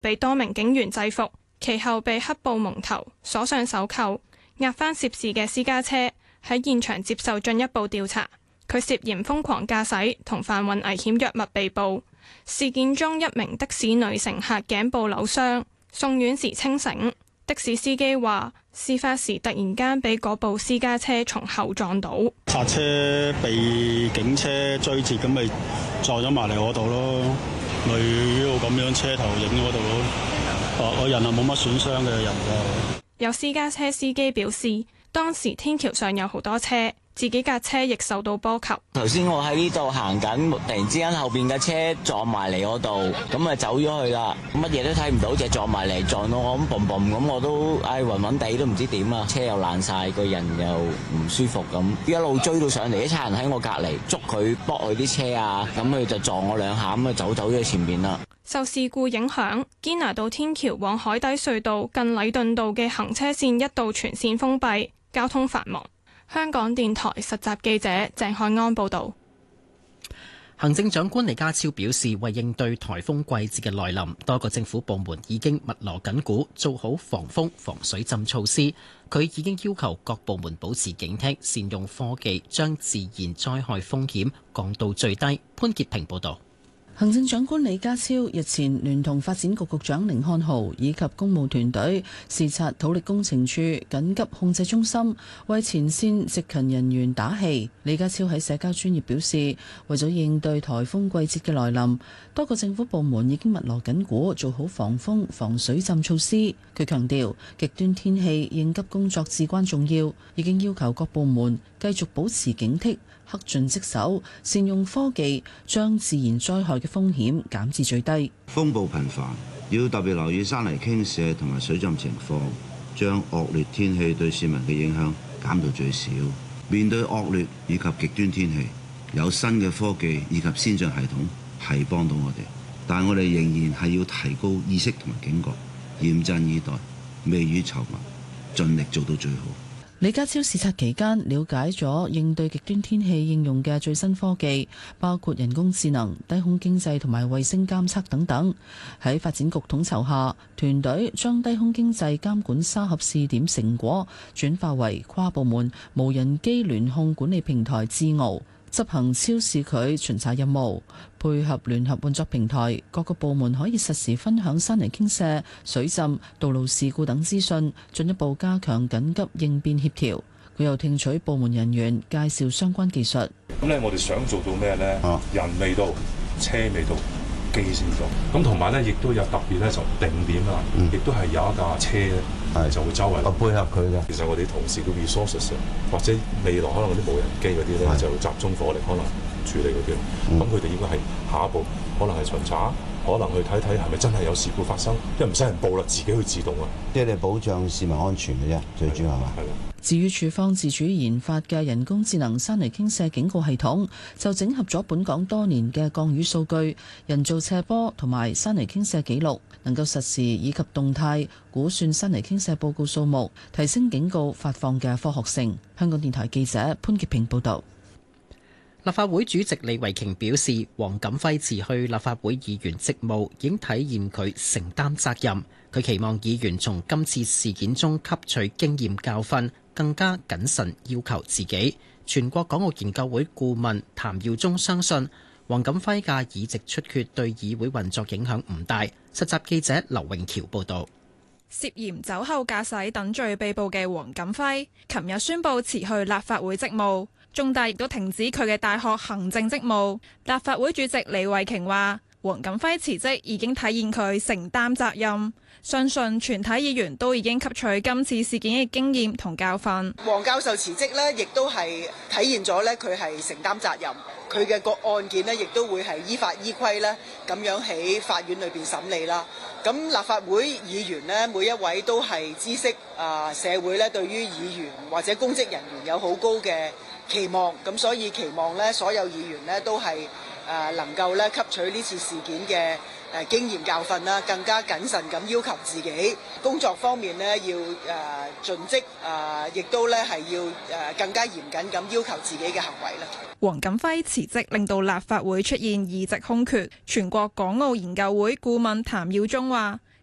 被多名警員制服，其後被黑布蒙頭，鎖上手扣，押返涉事嘅私家車，喺現場接受進一步調查。佢涉嫌瘋狂駕駛同販運危險藥物被捕。事件中一名的士女乘客頸部扭傷，送院時清醒。的士司機話，事發時突然間俾嗰部私家車從後撞到， 剎車被警車追截，咁咪撞咗埋嚟我度咯，咪呢度咁樣車頭影嗰度咯。我人啊冇乜損傷嘅人㗎。 有私家車司機表示，當時天橋上有好多車，自己架車亦受到波及。 頭先我喺呢度行緊，突然之間後邊嘅車撞埋嚟我度，咁啊走咗去啦，乜嘢都睇唔到，就撞埋嚟，撞到我咁嘣嘣咁，我都暈暈地都唔知點啊！車又爛晒，個人又唔舒服咁，一路追到上嚟，啲差人喺我隔離捉佢駁佢啲車啊，咁佢就撞我兩下，咁啊走咗前面啦。 受事故影響，堅拿道天橋往海底隧道近禮頓道嘅行車線一度全線封閉，交通繁忙。香港電台實習記者鄭漢安報導。 行政長官李家超表示，為應對颱風季節嘅來臨，多個政府部門已經密鑼緊鼓，做好防風防水浸措施。佢已經要求各部門保持警惕，善用科技，將自然災害風險降到最低。潘潔平報導。 行政長官李家超日前聯同發展局局長甯漢豪以及公務團隊視察土力工程處緊急控制中心，為前線值勤人員打氣。李家超喺社交專頁表示，為咗應對颱風季節嘅來臨，多個政府部門已經密鑼緊鼓，做好防風防水浸措施。佢強調，極端天氣應急工作至關重要，已經要求各部門繼續保持警惕，恪盡職守，善用科技，將自然災害嘅風險減至最低。 風暴頻繁，要特別留意山泥傾瀉同埋水浸情況，將惡劣天氣對市民嘅影響減到最少。面對惡劣以及極端天氣，有新嘅科技以及先進系統係幫到我哋，但我哋仍然係要提高意識同埋警覺，嚴陣以待，未雨綢繆，盡力做到最好。 李家超視察期間了解咗應對極端天氣應用嘅最新科技，包括人工智能、低空經濟同埋衛星監測等等。喺發展局統籌下，團隊將低空經濟監管沙盒試點成果轉化為跨部門無人機聯控管理平台智鰲，執行超視距巡查任務，配合聯合運作平台，各個部門可以實時分享山泥傾瀉、水浸、道路事故等資訊，進一步加強緊急應變協調。佢又聽取部門人員介紹相關技術。 咁咧，我哋想做到咩咧？人未到，車未到，機先到。咁同埋咧，亦都有特別咧，就定點啦，亦都係有一架車咧，就會周圍配合佢嘅。 其實我哋同事嘅 resources 或者未來可能嗰啲無人機嗰啲咧，就集中火力可能處理嗰啲。咁佢哋應該係下一步，可能係巡查，可能去睇睇係咪真係有事故發生，因為唔使人報啦，自己去自動啊。 即係你保障市民安全嘅啫，最主要係嘛？ 至於處方自主研發嘅人工智能山泥傾瀉警告系統，就整合咗本港多年嘅降雨數據、人造斜坡同埋山泥傾瀉記錄，能夠實時以及動態估算山泥傾瀉報告數目，提升警告發放嘅科學性。香港電台記者潘潔平報導。 立法會主席李慧瓊表示，黃錦輝辭去立法會議員職務已經體現佢承擔責任。佢期望議員從今次事件中吸取經驗教訓，更加謹慎要求自己。全國港澳研究會顧問譚耀宗相信，黃錦輝嘅議席出缺對議會運作影響唔大。實習記者劉永橋報導。 涉嫌酒後駕駛等罪被捕嘅黃錦輝，琴日宣布辭去立法會職務。中大亦都停止佢嘅大學行政職務。立法會主席李慧瓊話，黃錦輝辭職已經體現佢承擔責任，相信全體議員都已經吸取今次事件嘅經驗同教訓。 黃教授辭職呢，亦都係體現咗呢，佢係承擔責任，佢嘅個案件呢，亦都會係依法依規呢咁樣喺法院裏邊審理啦。咁立法會議員呢，每一位都係知悉社會呢對於議員或者公職人員有好高嘅期望，咁所以期望呢，所有議員呢都係能夠呢吸取呢次事件嘅經驗教訓啦，更加謹慎咁要求自己工作方面呢要盡職，亦都呢係要更加嚴謹咁要求自己嘅行為啦。 黃錦輝辭職令到立法會出現議席空缺。全國港澳研究會顧問譚耀宗話，